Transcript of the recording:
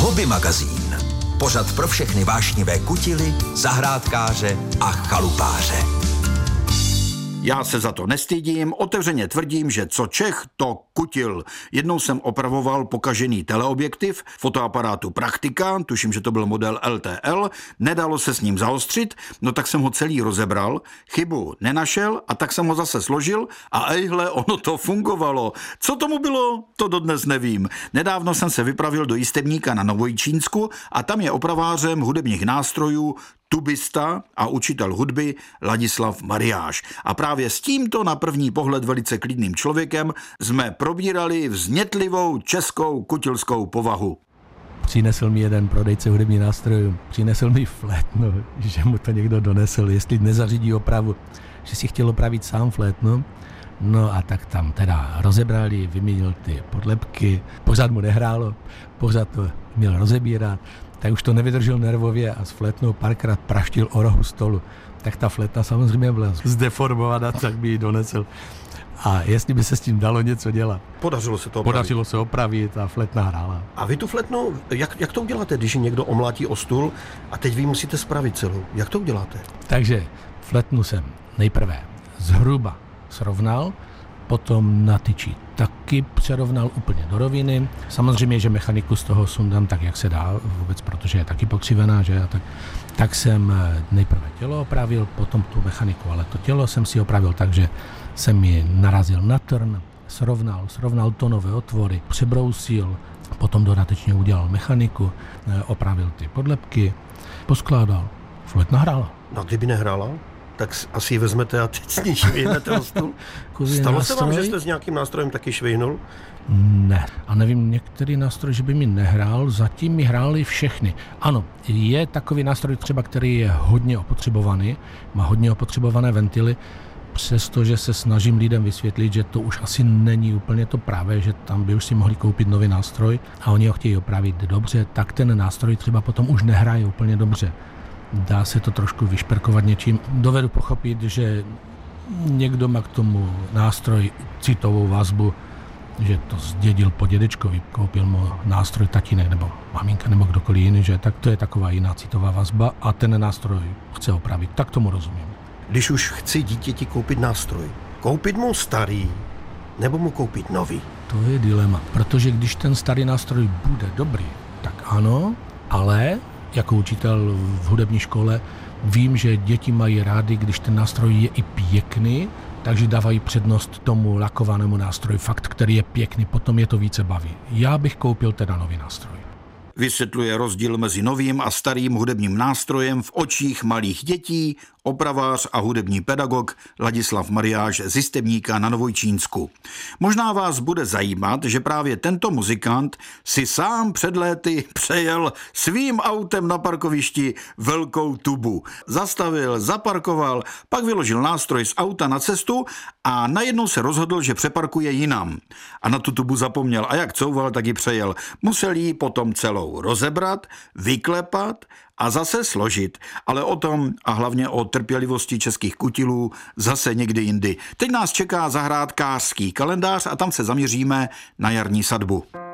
Hobby magazín. Pořad pro všechny vášnivé kutily, zahrádkáře a chalupáře. Já se za to nestydím, otevřeně tvrdím, že co Čech, to kutil. Jednou jsem opravoval pokažený teleobjektiv fotoaparátu Praktika, tuším, že to byl model LTL, nedalo se s ním zaostřit, no tak jsem ho celý rozebral, chybu nenašel a tak jsem ho zase složil a ejhle, ono to fungovalo. Co tomu bylo, to dodnes nevím. Nedávno jsem se vypravil do Jistebníka na Novojčínsku a tam je opravářem hudebních nástrojů tubista a učitel hudby Ladislav Mariáš. A právě s tímto na první pohled velice klidným člověkem jsme probírali vznětlivou českou kutilskou povahu. Přinesl mi jeden prodejce hudebních nástrojů, přinesl mi flétno, že mu to někdo donesl, jestli nezařídí opravu, že si chtěl opravit sám flétno. No a tak tam teda rozebrali, vyměnil ty podlepky, pořád mu nehrálo, pořád to měl rozebírat, tak už to nevydržel nervově a s flétnou párkrát praštil o rohu stolu. Tak ta flétna samozřejmě byla zdeformovaná, tak by ji donesl. A jestli by se s tím dalo něco dělat. Podařilo se to opravit. Podařilo se opravit a flétna hrála. A vy tu flétnu, jak to uděláte, když někdo omlátí o stůl a teď vy musíte spravit celou? Jak to uděláte? Takže flétnu jsem nejprve zhruba srovnal, potom na tyči taky přerovnal úplně do roviny. Samozřejmě, že mechaniku z toho sundám tak, jak se dá vůbec, protože je taky pokřivená, že? Tak jsem nejprve tělo opravil, potom tu mechaniku, ale to tělo jsem si opravil tak, že jsem ji narazil na trn, srovnal tonové otvory, přebrousil, potom dodatečně udělal mechaniku, opravil ty podlepky, poskládal, flétna hrála. No a kdyby nehrála? Tak asi ji vezmete a teď s ní švihnete o stůl. Stalo se vám, že jste s nějakým nástrojem taky švihnul? Ne. A nevím, některý nástroj, že by mi nehrál, zatím mi hráli všechny. Ano, je takový nástroj třeba, který je hodně opotřebovaný, má hodně opotřebované ventily, přestože se snažím lidem vysvětlit, že to už asi není úplně to pravé, že tam by už si mohli koupit nový nástroj a oni ho chtějí opravit dobře, tak ten nástroj třeba potom už nehraje úplně dobře. Dá se to trošku vyšperkovat něčím. Dovedu pochopit, že někdo má k tomu nástroj citovou vazbu, že to zdědil po dědečkovi, koupil mu nástroj tatínek nebo maminka nebo kdokoliv jiný, že tak to je taková jiná citová vazba a ten nástroj chce opravit. Tak tomu rozumím. Když už chci dítěti koupit nástroj, koupit mu starý nebo mu koupit nový? To je dilema, protože když ten starý nástroj bude dobrý, tak ano, ale jako učitel v hudební škole vím, že děti mají rády, když ten nástroj je i pěkný, takže dávají přednost tomu lakovanému nástroji, fakt, který je pěkný, potom je to více baví. Já bych koupil teda nový nástroj. Vysvětluje rozdíl mezi novým a starým hudebním nástrojem v očích malých dětí opravář a hudební pedagog Ladislav Mariáš z Jistebníka na Novojčínsku. Možná vás bude zajímat, že právě tento muzikant si sám před léty přejel svým autem na parkovišti velkou tubu. Zastavil, zaparkoval, pak vyložil nástroj z auta na cestu a najednou se rozhodl, že přeparkuje jinam. A na tu tubu zapomněl a jak couval, tak ji přejel. Musel ji potom celou rozebrat, vyklepat a zase složit, ale o tom a hlavně o trpělivosti českých kutilů zase někdy jindy. Teď nás čeká zahrádkářský kalendář a tam se zaměříme na jarní sadbu.